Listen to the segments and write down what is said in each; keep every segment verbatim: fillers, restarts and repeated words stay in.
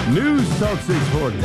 News Talk six forty.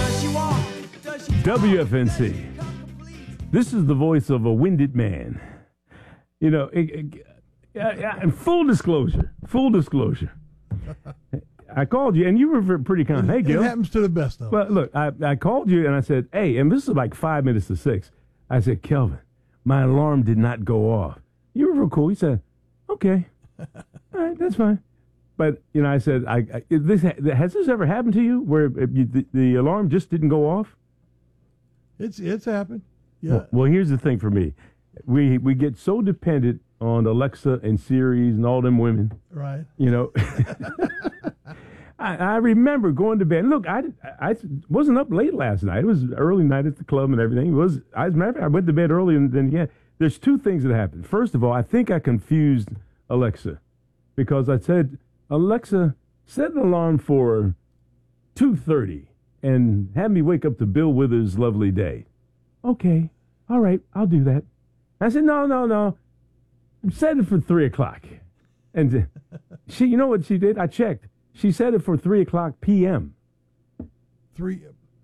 W F N C. This is the voice of a winded man. You know, it, it, yeah, yeah, and full disclosure, full disclosure. I called you, and you were pretty kind. Hey, Gil. It happens to the best of us. Well, look, I, I called you, and I said, hey, and this is like five minutes to six. I said, Kelvin, my alarm did not go off. You were real cool. He said, okay. All right, that's fine. But, you know, I said, I, I this has this ever happened to you where you, the, the alarm just didn't go off? It's it's happened. Yeah. Well, well, here's the thing for me. We we get so dependent on Alexa and Siri and all them women. Right. You know. I, I remember going to bed. Look, I, I wasn't up late last night. It was early night at the club and everything. It was, as a matter of fact, I went to bed early and then, yeah. There's two things that happened. First of all, I think I confused Alexa because I said, Alexa, set an alarm for two thirty and have me wake up to Bill Withers' Lovely Day. Okay. All right. I'll do that. I said, no, no, no. Set it for three o'clock. And she, you know what she did? I checked. She set it for three o'clock p m. Three.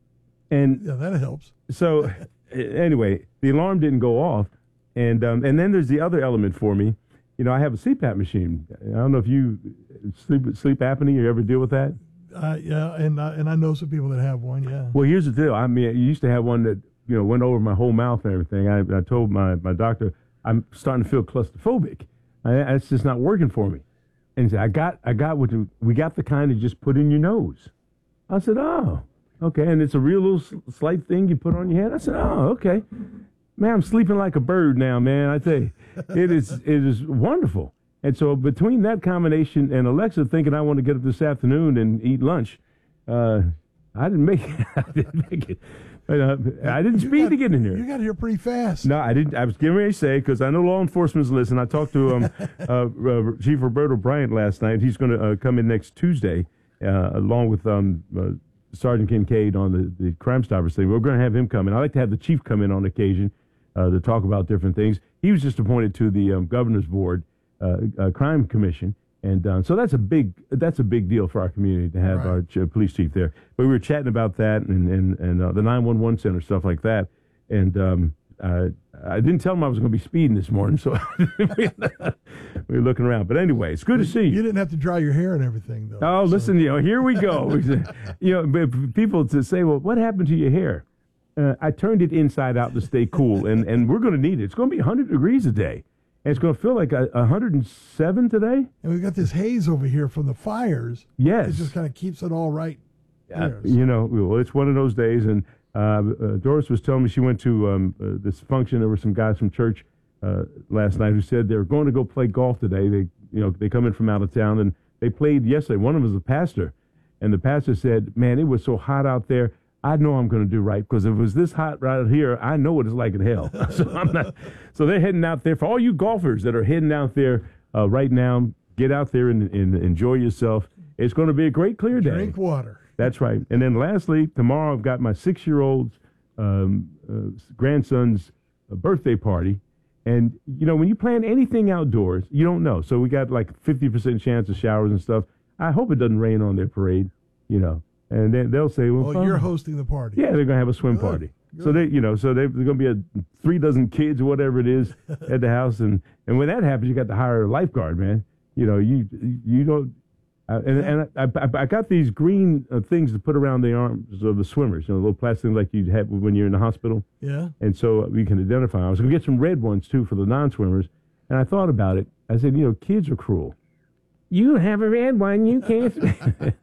And yeah, that helps. So anyway, the alarm didn't go off. And um, and then there's the other element for me. You know, I have a C PAP machine. I don't know if you sleep sleep apnea. You ever deal with that? Uh, yeah, and uh, and I know some people that have one. Yeah. Well, here's the deal. I mean, you used to have one that you know went over my whole mouth and everything. I, I told my, my doctor I'm starting to feel claustrophobic. I, it's just not working for me. And he said, I got I got what you, we got the kind that just put in your nose. I said, oh, okay. And it's a real little slight thing you put on your head. I said, oh, okay. Man, I'm sleeping like a bird now, man. I tell you, it is it is wonderful. And so between that combination and Alexa thinking I want to get up this afternoon and eat lunch, uh, I didn't make it. I didn't make it. But, uh, I didn't speed got, to get in here. You got here pretty fast. No, I didn't. I was getting ready to say, because I know law enforcement's listening. I talked to um, uh, uh, Chief Roberto Bryant last night. He's going to uh, come in next Tuesday, uh, along with um, uh, Sergeant Kincaid on the, the Crime Stoppers thing. We're going to have him come in. I like to have the chief come in on occasion uh, to talk about different things. He was just appointed to the um, Governor's Board uh, uh, Crime Commission. And uh, so that's a big that's a big deal for our community to have right. our ch- police chief there. But we were chatting about that and and, and uh, the nine one one center, stuff like that. And um, uh, I didn't tell him I was going to be speeding this morning, so we were looking around. But anyway, it's good to see you. You didn't have to dry your hair and everything, though. Oh, so. Listen, you know, here we go. you know, people to say, well, what happened to your hair? Uh, I turned it inside out to stay cool, and, and we're going to need it. It's going to be one hundred degrees a day. And it's going to feel like a, one hundred seven today. And we've got this haze over here from the fires. Yes. It just kind of keeps it all right. Uh, you know, well, it's one of those days. And uh, uh, Doris was telling me she went to um, uh, this function. There were some guys from church uh, last night who said they were going to go play golf today. They, you know, they come in from out of town, and they played yesterday. One of them was a pastor. And the pastor said, man, it was so hot out there. I know I'm going to do right, because if it was this hot right here, I know what it's like in hell. so I'm not. So they're heading out there. For all you golfers that are heading out there uh, right now, get out there and, and enjoy yourself. It's going to be a great clear day. Drink water. That's right. And then lastly, tomorrow I've got my six-year-old's um, uh, grandson's uh, birthday party. And, you know, when you plan anything outdoors, you don't know. So we got like fifty percent chance of showers and stuff. I hope it doesn't rain on their parade, you know. And then they'll say, well, well you're hosting the party. Yeah, they're going to have a swim Good. party. Good. So they, you know, so they, there's going to be a three dozen kids or whatever it is at the house. And, and when that happens, you got to hire a lifeguard, man. You know, you, you don't, uh, and, and I, I, I got these green uh, things to put around the arms of the swimmers, you know, little plastic like you'd have when you're in the hospital. Yeah. And so we can identify them. I was going to get some red ones too for the non-swimmers. And I thought about it. I said, you know, kids are cruel. You have a red one, you can't.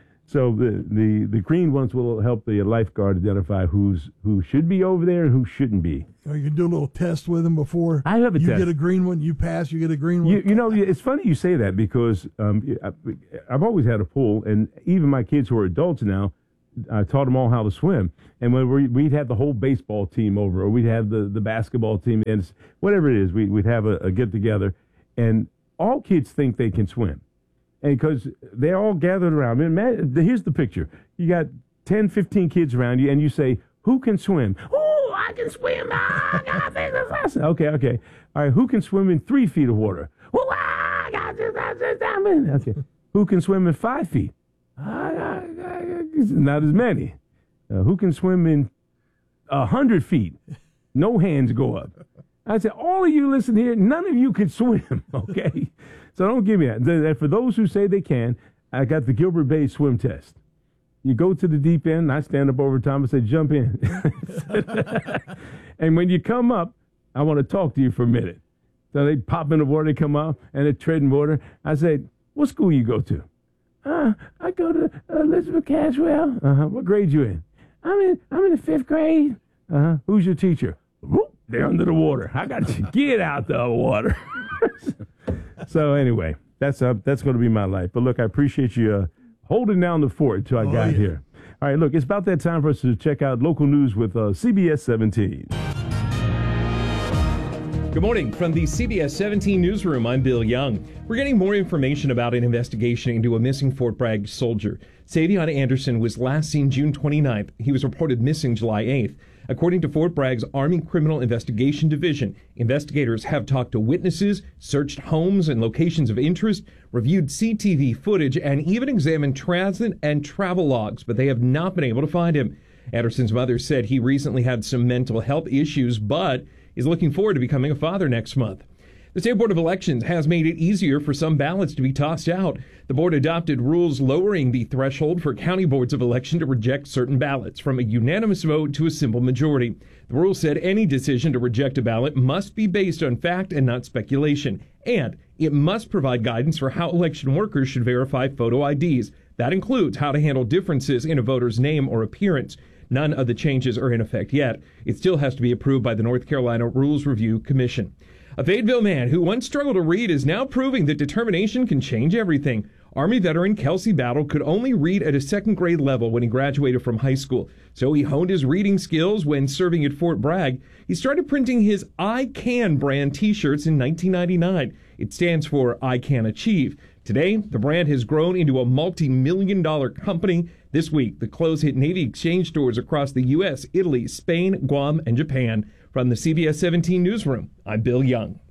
So the, the, the green ones will help the lifeguard identify who's who should be over there and who shouldn't be. Or you can do a little test with them before. I have a you test. You get a green one, you pass, you get a green one. You, you know, it's funny you say that, because um, I've always had a pool, and even my kids who are adults now, I taught them all how to swim. And when we, we'd have the whole baseball team over, or we'd have the, the basketball team, and whatever it is, we, we'd have a, a get-together, and all kids think they can swim. And because they're all gathered around. I mean, here's the picture. You got ten, fifteen kids around you, and you say, who can swim? Oh, I can swim. Ah, I got this. Okay, okay. All right, who can swim in three feet of water? Oh, I got this. Okay. Who can swim in five feet? I, I, I, He said, not as many. Uh, who can swim in a hundred feet? No hands go up. I said, all of you listen here, none of you can swim, okay? So don't give me that. And for those who say they can, I got the Gilbert Bay swim test. You go to the deep end, I stand up over Tom and say, jump in. And when you come up, I want to talk to you for a minute. So they pop in the water, they come up, and they tread in water. I say, what school you go to? Uh, I go to Elizabeth Caswell. Uh-huh. What grade you in? I'm in, I'm in the fifth grade. Uh-huh. Who's your teacher? Whoop, they're under the water. I got to get out the water. So anyway, that's uh, that's going to be my life. But look, I appreciate you uh, holding down the fort until I oh, got yeah. here. All right, look, it's about that time for us to check out local news with uh, C B S seventeen. Good morning. From the C B S seventeen newsroom, I'm Bill Young. We're getting more information about an investigation into a missing Fort Bragg soldier. Savion Anderson was last seen June twenty-ninth. He was reported missing July eighth. According to Fort Bragg's Army Criminal Investigation Division, investigators have talked to witnesses, searched homes and locations of interest, reviewed C T V footage, and even examined transit and travel logs, but they have not been able to find him. Anderson's mother said he recently had some mental health issues, but is looking forward to becoming a father next month. The State Board of Elections has made it easier for some ballots to be tossed out. The board adopted rules lowering the threshold for county boards of election to reject certain ballots from a unanimous vote to a simple majority. The rule said any decision to reject a ballot must be based on fact and not speculation, and it must provide guidance for how election workers should verify photo I Ds. That includes how to handle differences in a voter's name or appearance. None of the changes are in effect yet. It still has to be approved by the North Carolina Rules Review Commission. A Fayetteville man who once struggled to read is now proving that determination can change everything. Army veteran Kelsey Battle could only read at a second grade level when he graduated from high school. So he honed his reading skills when serving at Fort Bragg. He started printing his I Can brand t-shirts in nineteen ninety-nine. It stands for I Can Achieve. Today, the brand has grown into a multi-million dollar company. This week, the clothes hit Navy Exchange stores across the U S, Italy, Spain, Guam, and Japan. From the C B S seventeen newsroom, I'm Bill Young.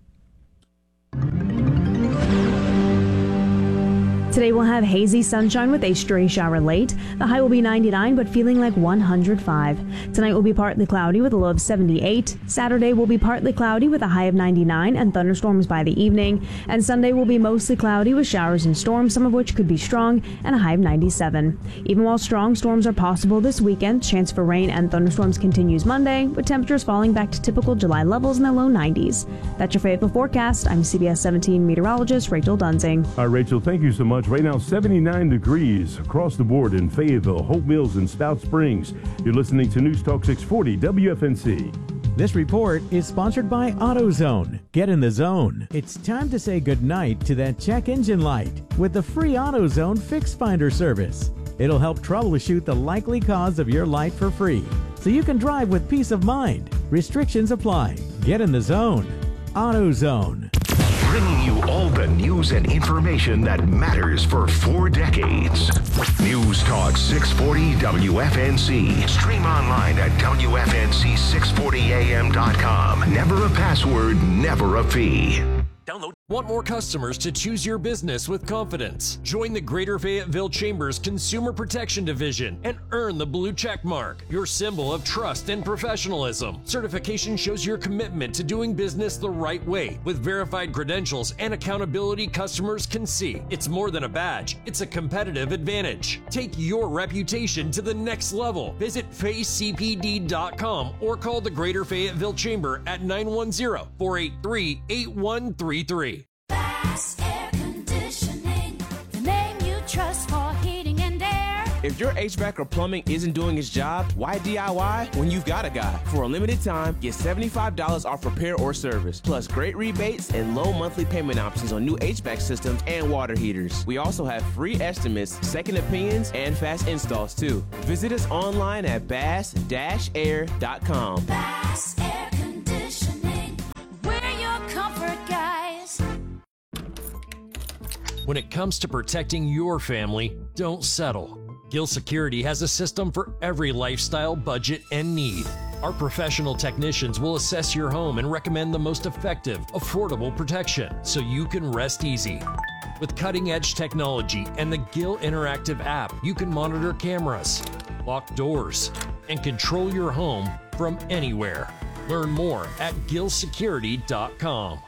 Today we'll have hazy sunshine with a stray shower late. The high will be ninety-nine, but feeling like one hundred five. Tonight will be partly cloudy with a low of seventy-eight. Saturday will be partly cloudy with a high of ninety-nine and thunderstorms by the evening. And Sunday will be mostly cloudy with showers and storms, some of which could be strong, and a high of ninety-seven. Even while strong storms are possible this weekend, chance for rain and thunderstorms continues Monday, with temperatures falling back to typical July levels in the low nineties. That's your Fayetteville forecast. I'm C B S seventeen meteorologist Rachel Dunsing. All right, Rachel, thank you so much. Right now, seventy-nine degrees across the board in Fayetteville, Hope Mills, and Stout Springs. You're listening to News Talk six forty W F N C. This report is sponsored by AutoZone. Get in the zone. It's time to say goodnight to that check engine light with the free AutoZone Fix Finder service. It'll help troubleshoot the likely cause of your light for free, so you can drive with peace of mind. Restrictions apply. Get in the zone. AutoZone. Bringing you all the news and information that matters for four decades. News Talk six forty W F N C. Stream online at W F N C six forty A M dot com. Never a password, never a fee. Download. Want more customers to choose your business with confidence? Join the Greater Fayetteville Chamber's Consumer Protection Division and earn the blue check mark, your symbol of trust and professionalism. Certification shows your commitment to doing business the right way with verified credentials and accountability customers can see. It's more than a badge, it's a competitive advantage. Take your reputation to the next level. Visit Fay C P D dot com or call the Greater Fayetteville Chamber at nine one zero, four eight three, eight one three three. Bass Air Conditioning, the name you trust for heating and air. If your H V A C or plumbing isn't doing its job, why D I Y when you've got a guy? For a limited time, get seventy-five dollars off repair or service, plus great rebates and low monthly payment options on new H V A C systems and water heaters. We also have free estimates, second opinions, and fast installs too. Visit us online at bass dash air dot com. Bass Air Conditioning, we're your comfort guys. When it comes to protecting your family, don't settle. Gill Security has a system for every lifestyle, budget, and need. Our professional technicians will assess your home and recommend the most effective, affordable protection so you can rest easy. With cutting-edge technology and the Gill Interactive app, you can monitor cameras, lock doors, and control your home from anywhere. Learn more at gill security dot com.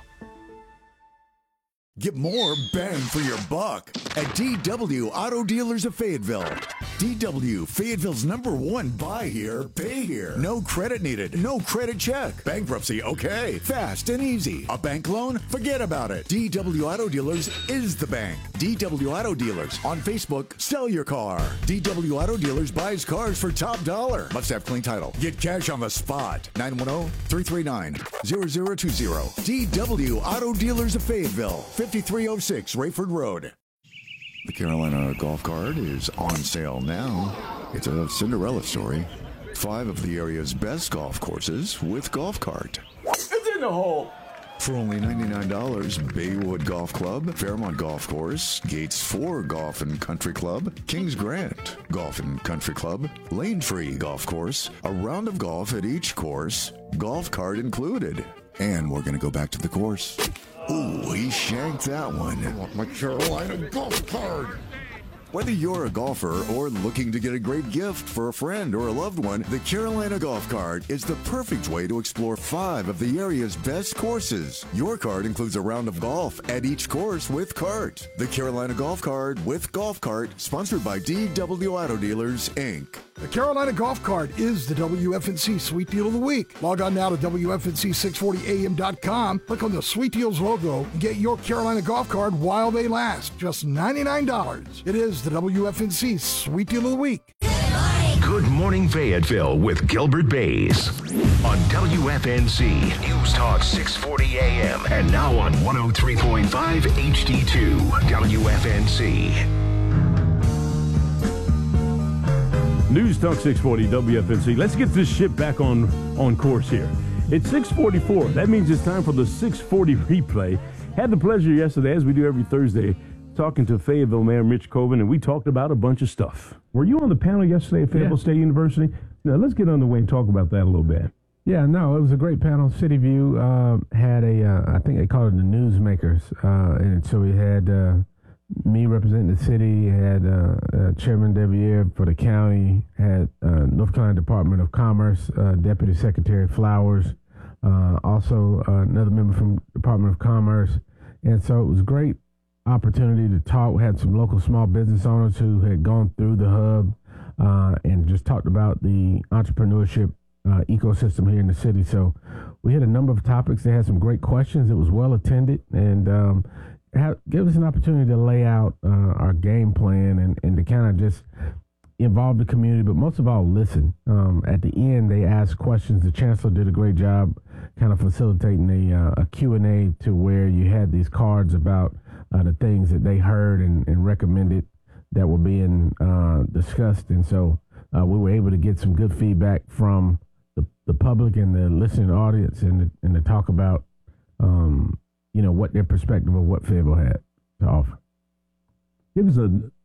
Get more bang for your buck at D W Auto Dealers of Fayetteville. D W, Fayetteville's number one buy here, pay here. No credit needed, no credit check. Bankruptcy, okay. Fast and easy. A bank loan? Forget about it. D W Auto Dealers is the bank. D W Auto Dealers. On Facebook, sell your car. D W Auto Dealers buys cars for top dollar. Must have clean title. Get cash on the spot. nine one zero, three three nine, zero zero two zero. D W Auto Dealers of Fayetteville. fifty-three oh six Rayford Road. The Carolina Golf Cart is on sale now. It's a Cinderella story. Five of the area's best golf courses with Golf Cart. It's in the hole. For only ninety-nine dollars, Baywood Golf Club, Fairmont Golf Course, Gates four Golf and Country Club, Kings Grant Golf and Country Club, Lane Tree Golf Course, a round of golf at each course, Golf Cart included. And we're going to go back to the course. Ooh, he shanked that one. I want my Carolina Golf Cart. Whether you're a golfer or looking to get a great gift for a friend or a loved one, the Carolina Golf Cart is the perfect way to explore five of the area's best courses. Your cart includes a round of golf at each course with cart. The Carolina Golf Cart with Golf Cart, sponsored by D W Auto Dealers, Incorporated. The Carolina Golf Cart is the W F N C Sweet Deal of the Week. Log on now to W F N C six forty A M dot com, click on the Sweet Deals logo, and get your Carolina Golf Cart while they last. Just ninety-nine dollars. It is the W F N C Sweet Deal of the Week. Good Morning Fayetteville with Gilbert Bays on W F N C News Talk six forty A M and now on one oh three point five H D two W F N C. News Talk six forty W F N C. Let's get this ship back on, on course here. It's six forty-four. That means it's time for the six forty replay. Had the pleasure yesterday, as we do every Thursday, talking to Fayetteville Mayor Mitch Coven, and we talked about a bunch of stuff. Were you on the panel yesterday at Fayetteville yeah. State University? Now, let's get underway and talk about that a little bit. Yeah, no, it was a great panel. City View uh, had a, uh, I think they call it the Newsmakers, uh, and so we had uh, me representing the city, had uh, uh, Chairman Devier for the county, had uh, North Carolina Department of Commerce, uh, Deputy Secretary Flowers, uh, also uh, another member from Department of Commerce, and so it was great opportunity to talk. We had some local small business owners who had gone through the hub uh, and just talked about the entrepreneurship uh, ecosystem here in the city. So we had a number of topics. They had some great questions. It was well attended, and um, have, give us an opportunity to lay out uh, our game plan and, and to kind of just involve the community, but most of all, listen. Um, at the end, they asked questions. The chancellor did a great job kind of facilitating a, uh, a Q and A to where you had these cards about uh, the things that they heard and, and recommended that were being uh, discussed. And so uh, we were able to get some good feedback from the, the public and the listening audience and to, and to talk about um, you know, what their perspective of what Fayetteville had to offer. Give us a,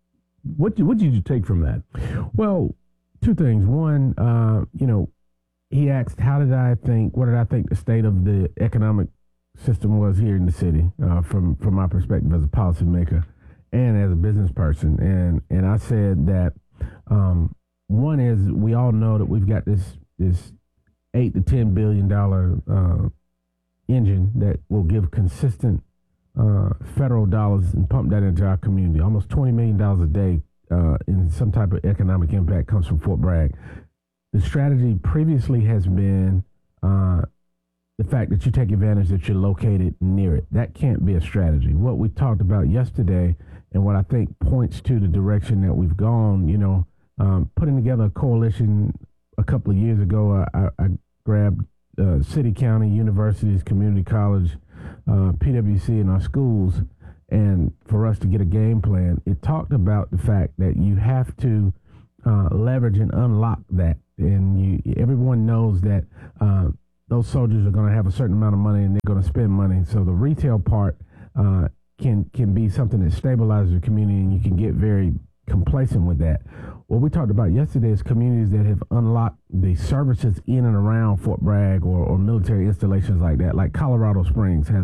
what did, what did you take from that? Well, two things. One, uh, you know, he asked, how did I think, what did I think the state of the economic system was here in the city uh, from, from my perspective as a policymaker and as a business person. And, and I said that um, one is we all know that we've got this, this eight to ten billion dollars uh, engine that will give consistent uh, federal dollars and pump that into our community. Almost twenty million dollars a day uh, in some type of economic impact comes from Fort Bragg. The strategy previously has been uh, the fact that you take advantage that you're located near it. That can't be a strategy. What we talked about yesterday and what I think points to the direction that we've gone, you know, um, putting together a coalition a couple of years ago, I, I grabbed Uh, city, county, universities, community college, uh, P W C, and our schools, and for us to get a game plan. It talked about the fact that you have to uh, leverage and unlock that, and you, everyone knows that uh, those soldiers are going to have a certain amount of money and they're going to spend money. So the retail part uh, can can be something that stabilizes the community, and you can get very complacent with that. What we talked about yesterday is communities that have unlocked the services in and around Fort Bragg or, or military installations like that, like Colorado Springs has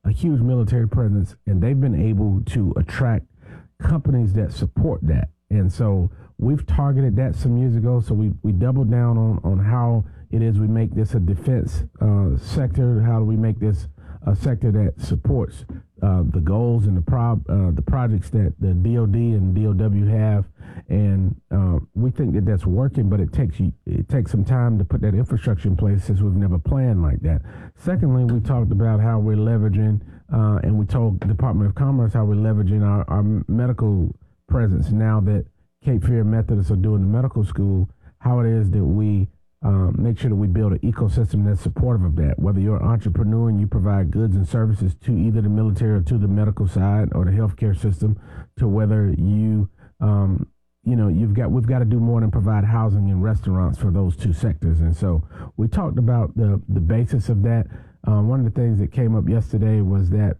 a huge military presence, and they've been able to attract companies that support that. And so we've targeted that some years ago. So we, we doubled down on, on how it is we make this a defense uh, sector. How do we make this a sector that supports uh, the goals and the prob uh, the projects that the D O D and D O W have, and uh, we think that that's working. But it takes you it takes some time to put that infrastructure in place, since we've never planned like that. Secondly, we talked about how we're leveraging, uh, and we told the Department of Commerce how we're leveraging our, our medical presence now that Cape Fear Methodists are doing the medical school. How it is that we Um, make sure that we build an ecosystem that's supportive of that. Whether you're an entrepreneur and you provide goods and services to either the military or to the medical side or the healthcare system, to whether you, um, you know, you've got we've got to do more than provide housing and restaurants for those two sectors. And so we talked about the the basis of that. Uh, one of the things that came up yesterday was that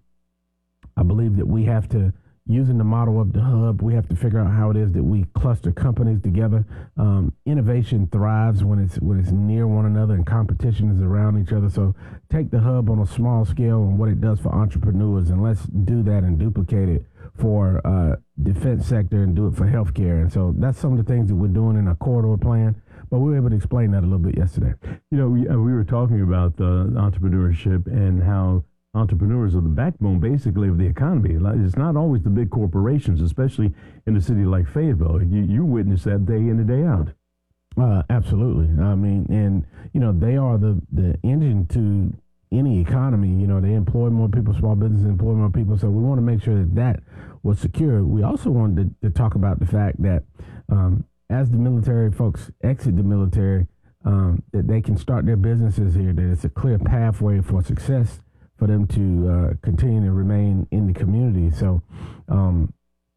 I believe that we have to, using the model of the hub, we have to figure out how it is that we cluster companies together. Um, innovation thrives when it's when it's near one another and competition is around each other. So take the hub on a small scale and what it does for entrepreneurs, and let's do that and duplicate it for uh, defense sector and do it for healthcare. And so that's some of the things that we're doing in our corridor plan. But we were able to explain that a little bit yesterday. You know, we, uh, we were talking about uh, entrepreneurship and how entrepreneurs are the backbone, basically, of the economy. It's not always the big corporations, especially in a city like Fayetteville. You, you witness that day in and day out. Uh, absolutely. I mean, and, you know, they are the, the engine to any economy. You know, they employ more people, small businesses employ more people. So we want to make sure that that was secure. We also wanted to, to talk about the fact that um, as the military folks exit the military, um, that they can start their businesses here, that it's a clear pathway for success for them to uh, continue to remain in the community. So um,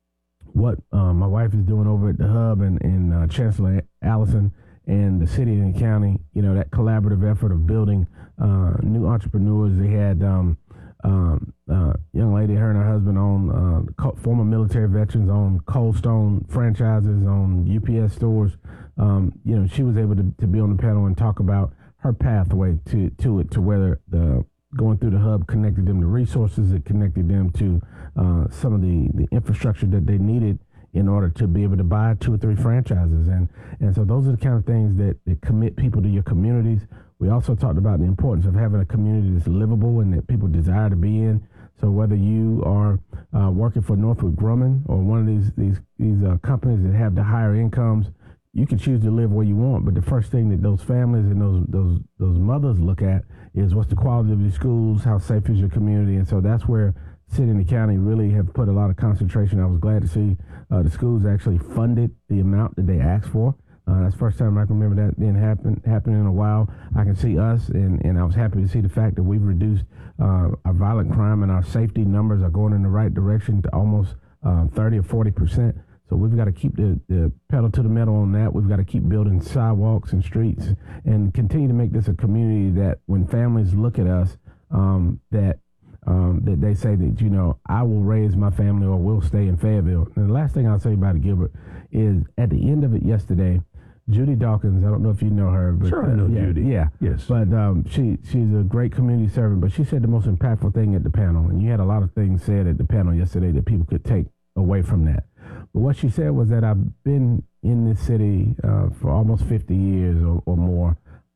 what uh, my wife is doing over at the hub, and, and uh, Chancellor Allison and the city and the county, you know, that collaborative effort of building uh, new entrepreneurs. They had um, um, uh, young lady, her and her husband own uh, former military veterans, own Cold Stone franchises, own U P S stores. Um, you know, she was able to, to be on the panel and talk about her pathway to, to it, to whether the going through the hub connected them to resources, it connected them to uh, some of the, the infrastructure that they needed in order to be able to buy two or three franchises. And and so those are the kind of things that, that commit people to your communities. We also talked about the importance of having a community that's livable and that people desire to be in. So whether you are uh, working for Northrop Grumman or one of these these these uh, companies that have the higher incomes, you can choose to live where you want, but the first thing that those families and those those those mothers look at is what's the quality of your schools, how safe is your community. And so that's where city and the county really have put a lot of concentration. I was glad to see uh, the schools actually funded the amount that they asked for. Uh, that's the first time I can remember that being happen happening in a while. I can see us, and, and I was happy to see the fact that we've reduced uh, our violent crime, and our safety numbers are going in the right direction to almost uh, thirty or forty percent. So we've got to keep the, the pedal to the metal on that. We've got to keep building sidewalks and streets and continue to make this a community that when families look at us, um, that um, that they say that, you know, I will raise my family or will stay in Fayetteville. And the last thing I'll say about it, Gilbert, is at the end of it yesterday, Judy Dawkins, I don't know if you know her. But, sure, I know uh, yeah, Judy. Yeah. Yes. But um, she she's a great community servant, but she said the most impactful thing at the panel, and you had a lot of things said at the panel yesterday that people could take away from that. But what she said was that I've been in this city uh, for almost fifty years or, or more.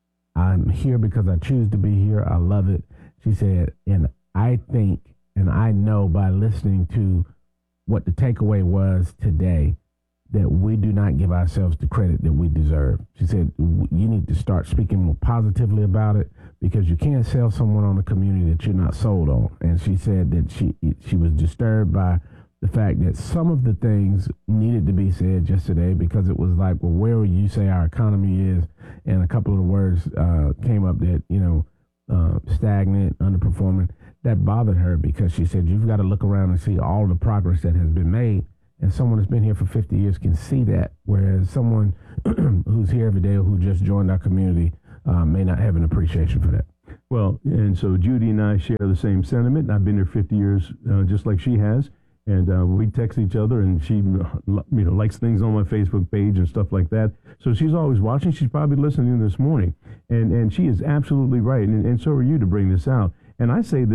I'm here because I choose to be here. I love it. She said, and I think, and I know by listening to what the takeaway was today, that we do not give ourselves the credit that we deserve. She said, you need to start speaking more positively about it, because you can't sell someone on a community that you're not sold on. And she said that she she was disturbed by the fact that some of the things needed to be said yesterday, because it was like, well, where would you say our economy is? And a couple of the words uh, came up that, you know, uh, stagnant, underperforming. That bothered her, because she said, you've got to look around and see all the progress that has been made. And someone that's been here for fifty years can see that, whereas someone who's here every day or who just joined our community uh, may not have an appreciation for that. Well, and so Judy and I share the same sentiment. I've been here fifty years, uh, just like she has. And uh, we text each other, and she, you know, likes things on my Facebook page and stuff like that. So she's always watching. She's probably listening this morning, and and she is absolutely right. And and so are you to bring this out. And I say this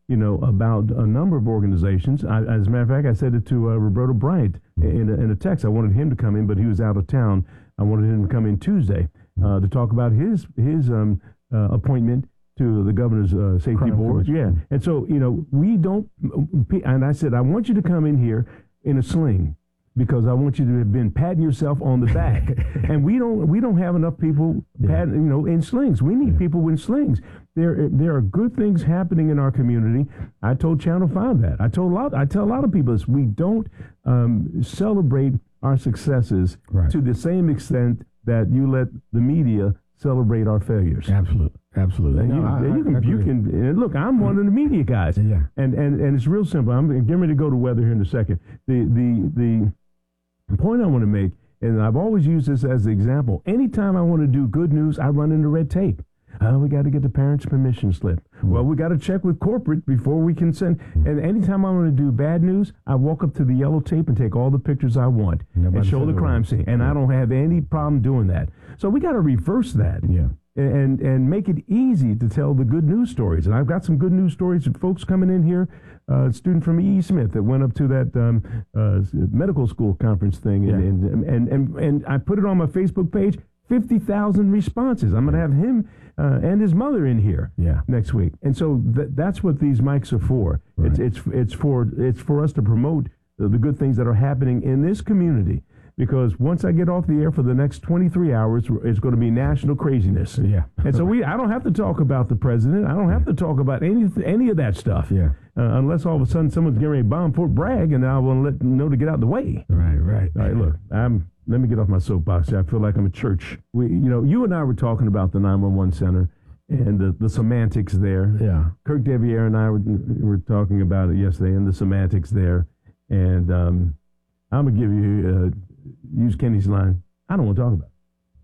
you know, about a number of organizations. I, as a matter of fact, I said it to uh, Roberto Bryant in a, in a text. I wanted him to come in, but he was out of town. I wanted him to come in Tuesday uh, to talk about his his um, uh, appointment to the governor's uh, safety Crime board. Commission. Yeah, and so you know, we don't. And I said, I want you to come in here in a sling, because I want you to have been patting yourself on the back. And we don't we don't have enough people yeah. patting, you know, in slings. We need yeah. people in slings. There there are good things happening in our community. I told Channel five that. I told a lot I tell a lot of people this. We don't um, celebrate our successes right. to the same extent that you let the media celebrate our failures. Absolutely. Absolutely. No, you, I, you can, I you can and look, I'm one of the media guys. Yeah. And, and and it's real simple. I'm getting ready to go to weather here in a second. The the the The point I want to make, and I've always used this as the example, anytime I want to do good news, I run into red tape. Oh, we got to get the parents' permission slip. Mm-hmm. Well, we got to check with corporate before we can send. Mm-hmm. And anytime I want to do bad news, I walk up to the yellow tape and take all the pictures I want Nobody and show the crime scene. And yeah. I don't have any problem doing that. So we got to reverse that. Yeah. And and make it easy to tell the good news stories. And I've got some good news stories of folks coming in here. Uh, a student from E E. Smith that went up to that um, uh, medical school conference thing, and, yeah. and, and, and, and I put it on my Facebook page, fifty thousand responses. I'm going to have him uh, and his mother in here yeah. next week. And so th- that's what these mics are for. Right. It's, it's, it's, for, it's for us to promote the, the good things that are happening in this community. Because once I get off the air for the next twenty-three hours, it's going to be national craziness. Yeah. And so we, I don't have to talk about the president. I don't have to talk about any any of that stuff. Yeah. Uh, unless all of a sudden someone's getting ready to bomb Fort Bragg, and I want to let them know to get out of the way. Right, right. All right, look, I'm, let me get off my soapbox. I feel like I'm at church. We, you know, you and I were talking about the nine one one center and the, the semantics there. Yeah. Kirk Deviere and I were, were talking about it yesterday, and the semantics there. And um, I'm going to give you... Uh, use Kenny's line, I don't want to talk about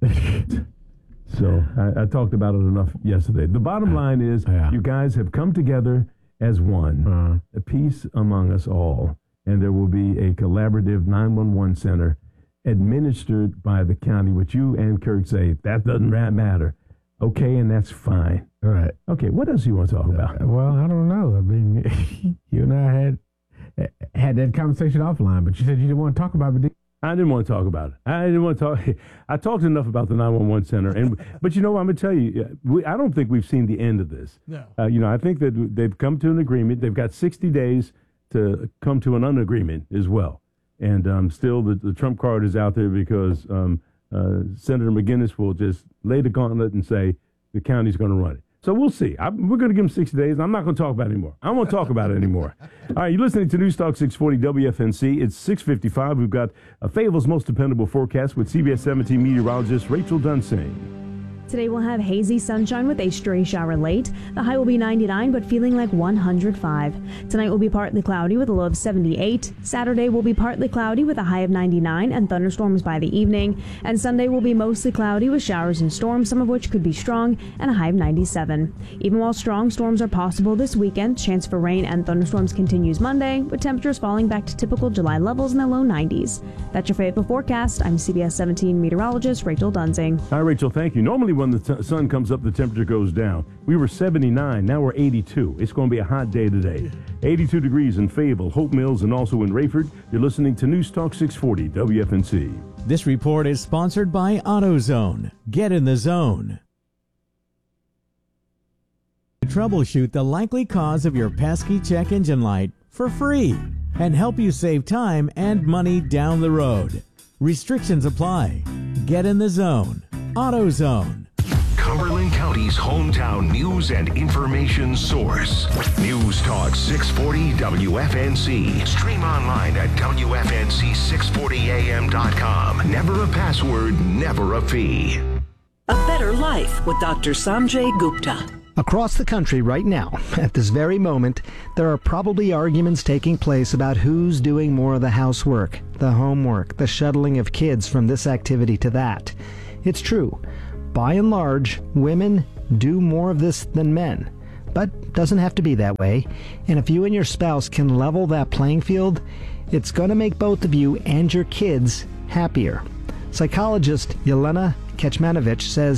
it. So I, I talked about it enough yesterday. The bottom line is yeah. you guys have come together as one, uh-huh. a peace among us all, and there will be a collaborative nine one one center administered by the county, which you and Kirk say, that doesn't matter. Okay, and that's fine. All right. Okay, what else do you want to talk about? Uh, well, I don't know. I mean, you and I had had that conversation offline, but you said you didn't want to talk about it. I didn't want to talk about it. I didn't want to talk. I talked enough about the nine one one center, and but you know, I'm going to tell you, we, I don't think we've seen the end of this. No. Uh, you know, I think that they've come to an agreement. They've got sixty days to come to an unagreement as well. And um, still, the, the Trump card is out there because um, uh, Senator McGinnis will just lay the gauntlet and say the county's going to run it. So we'll see. I, we're going to give them sixty days. I'm not going to talk about it anymore. I won't talk about it anymore. All right, you're listening to News Talk six forty W F N C. It's six fifty-five. We've got a Fayetteville's most dependable forecast with C B S seventeen meteorologist Rachel Dunsing. Today we'll have hazy sunshine with a stray shower late. The high will be ninety-nine, but feeling like one hundred five. Tonight will be partly cloudy with a low of seventy-eight. Saturday will be partly cloudy with a high of ninety-nine and thunderstorms by the evening. And Sunday will be mostly cloudy with showers and storms, some of which could be strong, and a high of ninety-seven. Even while strong storms are possible this weekend, chance for rain and thunderstorms continues Monday, with temperatures falling back to typical July levels in the low nineties. That's your Fayetteville forecast. I'm C B S seventeen meteorologist Rachel Dunsing. Hi, Rachel. Thank you. Normally, when the t- sun comes up, the temperature goes down. We were seventy-nine. Now we're eighty-two. It's going to be a hot day today. eighty-two degrees in Fayetteville, Hope Mills, and also in Rayford. You're listening to News Talk six forty W F N C. This report is sponsored by AutoZone. Get in the zone. Troubleshoot the likely cause of your pesky check engine light for free and help you save time and money down the road. Restrictions apply. Get in the zone. AutoZone. Cumberland County's hometown news and information source. News Talk six forty W F N C. Stream online at W F N C six forty A M dot com. Never a password, never a fee. A better life with Doctor Sanjay Gupta. Across the country right now, at this very moment, there are probably arguments taking place about who's doing more of the housework, the homework, the shuttling of kids from this activity to that. It's true. By and large, women do more of this than men. But doesn't have to be that way. And if you and your spouse can level that playing field, it's going to make both of you and your kids happier. Psychologist Yelena Kecmanovic says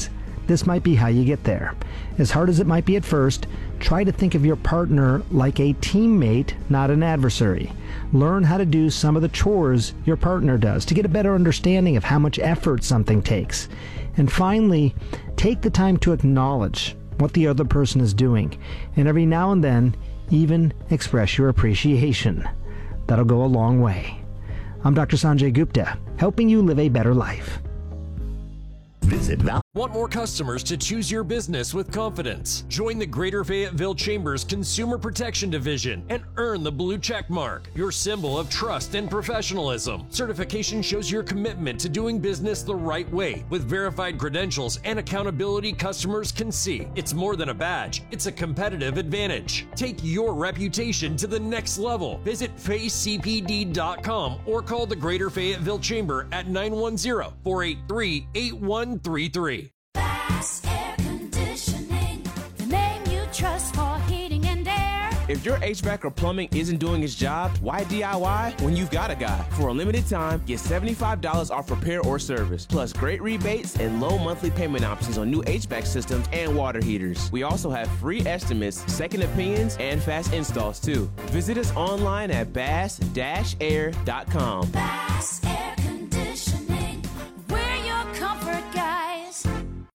this might be how you get there. As hard as it might be at first, try to think of your partner like a teammate, not an adversary. Learn how to do some of the chores your partner does to get a better understanding of how much effort something takes. And finally, take the time to acknowledge what the other person is doing, and every now and then, even express your appreciation. That'll go a long way. I'm Doctor Sanjay Gupta, helping you live a better life. Visit Val. Want more customers to choose your business with confidence? Join the Greater Fayetteville Chambers Consumer Protection Division and earn the blue check mark, your symbol of trust and professionalism. Certification shows your commitment to doing business the right way with verified credentials and accountability customers can see. It's more than a badge, it's a competitive advantage. Take your reputation to the next level. Visit Fay C P D dot com or call the Greater Fayetteville Chamber at nine one zero, four eight three, eight one three three. Bass Air Conditioning, the name you trust for heating and air. If your H V A C or plumbing isn't doing its job, why D I Y when you've got a guy? For a limited time, get seventy-five dollars off repair or service, plus great rebates and low monthly payment options on new H V A C systems and water heaters. We also have free estimates, second opinions, and fast installs too. Visit us online at bass dash air dot com. Bass Air Conditioning, we're your comfort guys.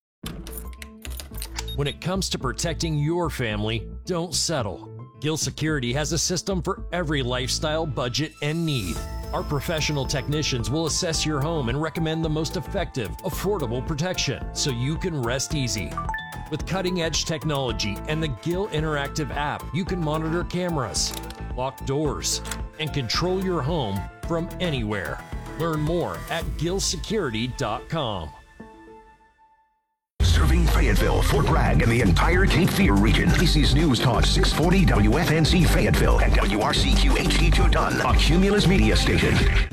When it comes to protecting your family, don't settle. Gill Security has a system for every lifestyle, budget, and need. Our professional technicians will assess your home and recommend the most effective, affordable protection so you can rest easy. With cutting-edge technology and the Gill Interactive app, you can monitor cameras, lock doors, and control your home from anywhere. Learn more at gill security dot com. Serving Fayetteville, Fort Bragg, and the entire Cape Fear region. This is News Talk six forty W F N C Fayetteville and W R C Q H D two Dunn, a Cumulus media station.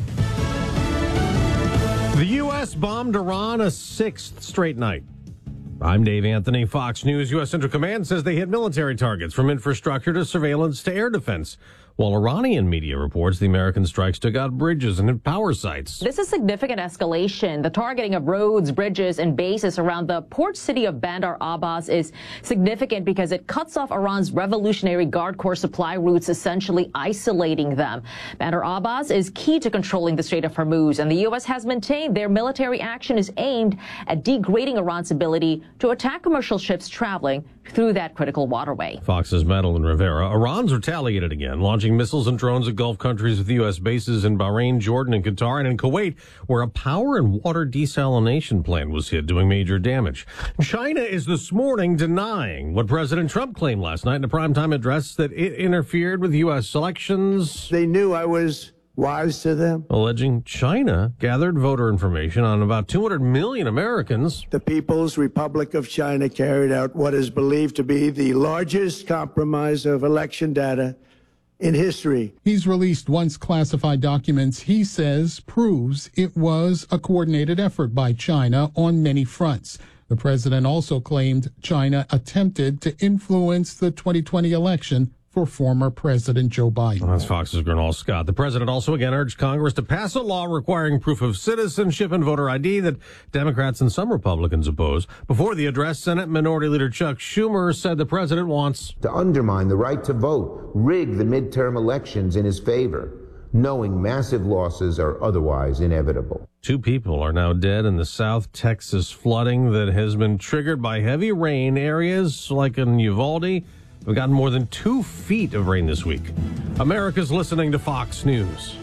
The U S bombed Iran a sixth straight night. I'm Dave Anthony, Fox News. U S Central Command says they hit military targets from infrastructure to surveillance to air defense, while Iranian media reports the American strikes took out bridges and power sites. This is significant escalation. The targeting of roads, bridges, and bases around the port city of Bandar Abbas is significant because it cuts off Iran's Revolutionary Guard Corps supply routes, essentially isolating them. Bandar Abbas is key to controlling the Strait of Hormuz, and the U S has maintained their military action is aimed at degrading Iran's ability to attack commercial ships traveling through that critical waterway. Fox's Madeline Rivera. Iran's retaliated again, launching missiles and drones at Gulf countries with U S bases in Bahrain, Jordan, and Qatar, and in Kuwait, where a power and water desalination plant was hit, doing major damage. China is this morning denying what President Trump claimed last night in a primetime address, that it interfered with U S elections. They knew I was wise to them. Alleging China gathered voter information on about two hundred million Americans. The People's Republic of China carried out what is believed to be the largest compromise of election data in history. He's released once classified documents he says proves it was a coordinated effort by China on many fronts. The president also claimed China attempted to influence the twenty twenty election for former President Joe Biden. That's Fox's Gernal Scott. The president also again urged Congress to pass a law requiring proof of citizenship and voter I D that Democrats and some Republicans oppose. Before the address, Senate Minority Leader Chuck Schumer said the president wants to undermine the right to vote, rig the midterm elections in his favor, knowing massive losses are otherwise inevitable. Two people are now dead in the South Texas flooding that has been triggered by heavy rain. Areas like in Uvalde we've gotten more than two feet of rain this week. America's listening to Fox News.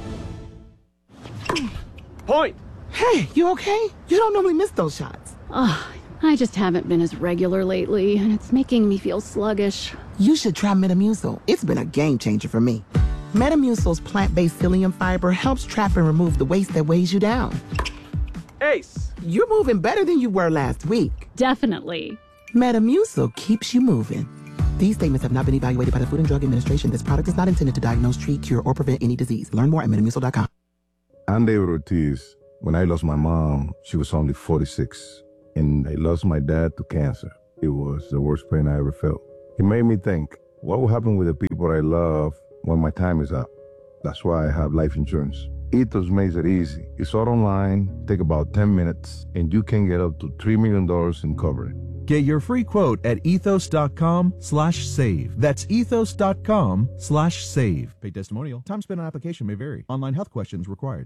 Point! Hey, you okay? You don't normally miss those shots. Oh, I just haven't been as regular lately, and it's making me feel sluggish. You should try Metamucil. It's been a game changer for me. Metamucil's plant-based psyllium fiber helps trap and remove the waste that weighs you down. Ace! You're moving better than you were last week. Definitely. Metamucil keeps you moving. These statements have not been evaluated by the Food and Drug Administration. This product is not intended to diagnose, treat, cure, or prevent any disease. Learn more at metamucil dot com. I'm David Ortiz. When I lost my mom, she was only forty-six. And I lost my dad to cancer. It was the worst pain I ever felt. It made me think, what will happen with the people I love when my time is up? That's why I have life insurance. Ethos makes it easy. It's all online, take about ten minutes, and you can get up to three million dollars in coverage. Get your free quote at ethos.com slash save. That's ethos.com slash save. Paid testimonial. Time spent on application may vary. Online health questions required.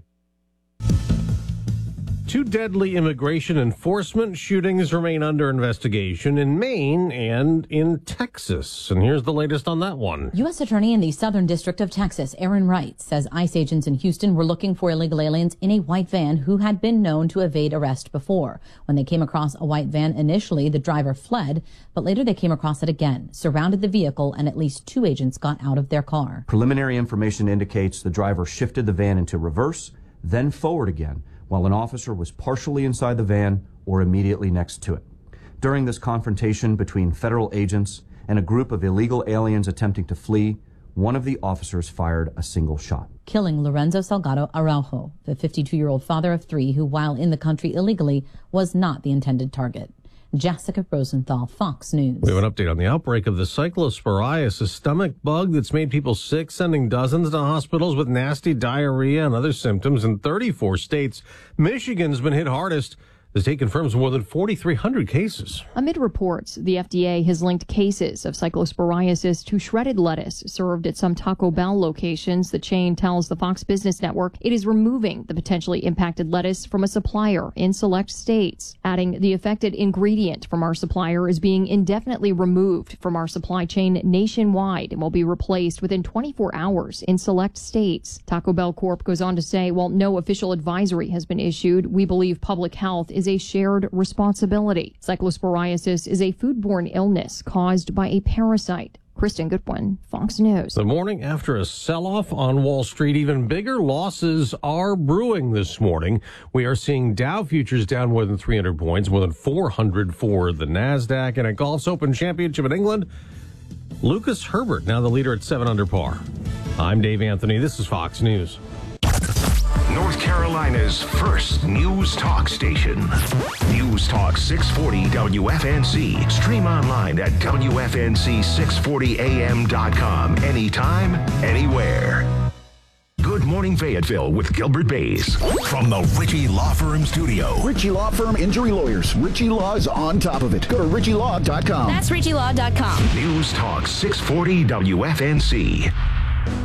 Two deadly immigration enforcement shootings remain under investigation in Maine and in Texas. And here's the latest on that one. U S Attorney in the Southern District of Texas, Aaron Wright, says ICE agents in Houston were looking for illegal aliens in a white van who had been known to evade arrest before. When they came across a white van initially, the driver fled, but later they came across it again, surrounded the vehicle, and at least two agents got out of their car. Preliminary information indicates the driver shifted the van into reverse, then forward again, while an officer was partially inside the van or immediately next to it. During this confrontation between federal agents and a group of illegal aliens attempting to flee, one of the officers fired a single shot, killing Lorenzo Salgado Araujo, the fifty-two-year-old father of three who, while in the country illegally, was not the intended target. Jessica Rosenthal, Fox News. We have an update on the outbreak of the cyclosporiasis, a stomach bug that's made people sick, sending dozens to hospitals with nasty diarrhea and other symptoms in thirty-four states. Michigan's been hit hardest. The state confirms more than forty-three hundred cases. Amid reports, the F D A has linked cases of cyclosporiasis to shredded lettuce served at some Taco Bell locations. The chain tells the Fox Business Network it is removing the potentially impacted lettuce from a supplier in select states, adding the affected ingredient from our supplier is being indefinitely removed from our supply chain nationwide and will be replaced within twenty-four hours in select states. Taco Bell Corp goes on to say, while no official advisory has been issued, we believe public health is a shared responsibility. Cyclosporiasis is a foodborne illness caused by a parasite. Kristen Goodwin, Fox News. The morning after a sell-off on Wall Street, even bigger losses are brewing this morning. We are seeing Dow futures down more than three hundred points, more than four hundred for the NASDAQ. And at Golf's Open Championship in England, Lucas Herbert, now the leader at seven under par. I'm Dave Anthony. This is Fox News. North Carolina's first news talk station. News Talk six forty W F N C. Stream online at W F N C six forty A M dot com. Anytime, anywhere. Good Morning Fayetteville with Gilbert Bays from the Ritchie Law Firm studio. Ritchie Law Firm Injury Lawyers. Ritchie Law is on top of it. Go to ritchie law dot com. That's ritchie law dot com. News Talk six forty W F N C.